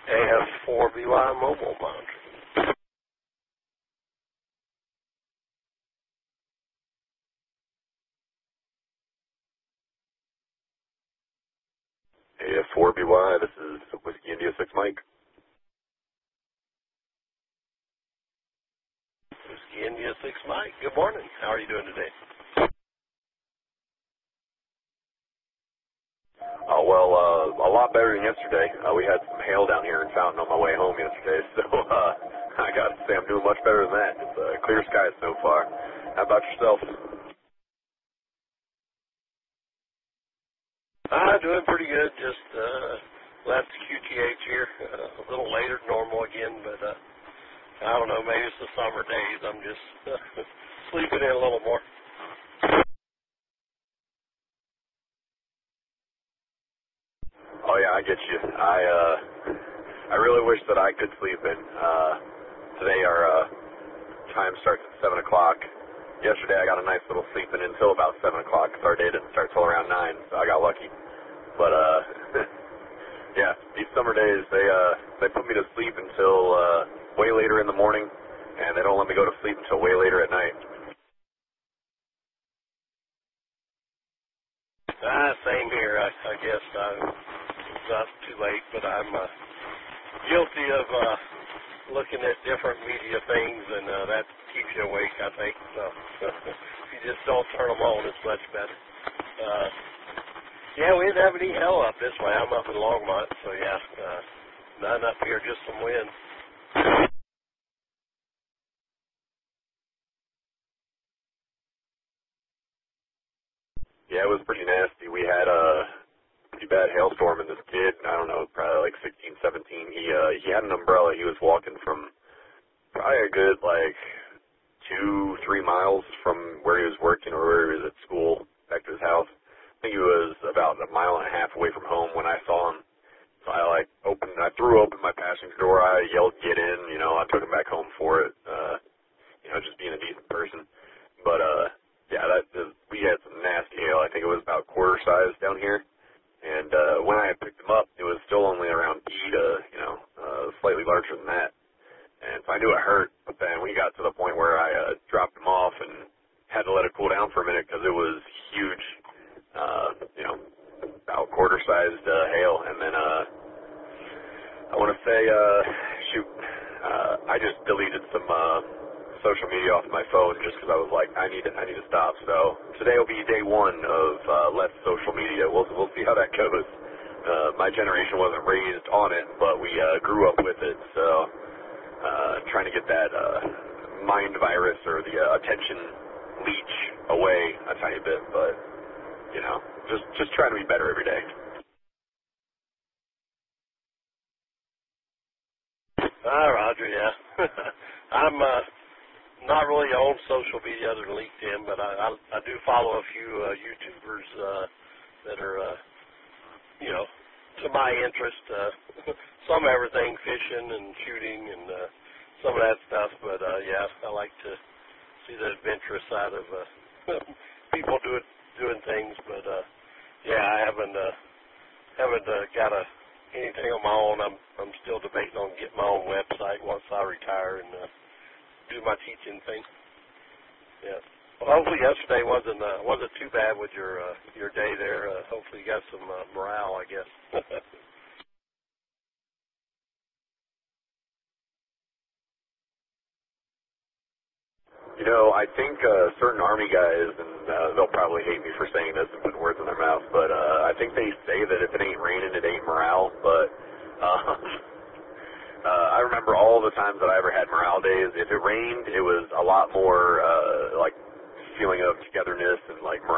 AF4BY mobile monitor. AF4BY, this is Whiskey India 6 Mike. Whiskey India 6 Mike, good morning. How are you doing today? Oh, well, a lot better than yesterday. We had some hail down here in Fountain on my way home yesterday, so I got to say I'm doing much better than that. It's clear skies so far. How about yourself? Doing pretty good. Just left QTH here a little later than normal again, but I don't know, maybe it's the summer days. I'm just sleeping in a little more. Oh, yeah, I get you. I really wish that I could sleep in. Today our time starts at 7 o'clock. Yesterday I got a nice little sleep in until about 7 o'clock because our day didn't start till around 9, so I got lucky. But, yeah, these summer days, they put me to sleep until way later in the morning, and they don't let me go to sleep until way later at night. Same here. I guess it's not too late, but I'm guilty of looking at different media things, and that keeps you awake, I think. So if you just don't turn them on, it's much better. Yeah, we didn't have any hell up this way. I'm up in Longmont, so yeah, none up here, just some wind. Yeah, it was pretty nasty. We had a pretty bad hailstorm, and this kid, I don't know, probably like 16, 17, he had an umbrella. He was walking from probably a good, like, 2-3 miles from where he was working or where he was at school back to his house. I think he was about a mile and a half away from home when I saw him. So I threw open my passenger door. I yelled, "Get in!" I took him back home for it. Just being a decent person. But yeah, we had some nasty hail. I think it was about quarter size down here. And when I picked him up, it was still only around D to slightly larger than that. And so I knew it hurt. But then we got to the point where I dropped him off and had to let it cool down for a minute because it was huge. About quarter-sized hail, and then I want to say, I just deleted some social media off my phone just because I was like, I need to stop. So today will be day one of less social media. We'll see how that goes. My generation wasn't raised on it, but we grew up with it. So trying to get that mind virus or the attention leech away a tiny bit, but just trying to be better every day. Roger, yeah. I'm not really on social media other than LinkedIn, but I do follow a few YouTubers that are, to my interest. Some everything, fishing and shooting and some of that stuff, but yeah, I like to see the adventurous side of people doing things, but yeah, I haven't got anything on my own. I'm still debating on getting my own website once I retire and do my teaching thing. Yeah. Well, hopefully yesterday wasn't too bad with your day there. Hopefully you got some morale, I guess. I think certain Army guys, and they'll probably hate me for saying this and putting words in their mouth, but I think they say that if it ain't raining, it ain't morale. But I remember all the times that I ever had morale days. If it rained, it was a lot more like feeling of togetherness and like morale.